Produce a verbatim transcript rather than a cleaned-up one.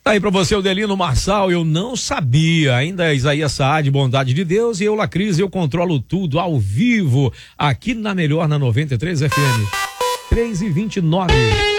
Tá aí pra você o Delino Marçal, eu não sabia, ainda é Isaías Saad, Bondade de Deus, e eu, Lacris, eu controlo tudo ao vivo, aqui na Melhor, na noventa e três F M. três e vinte e nove.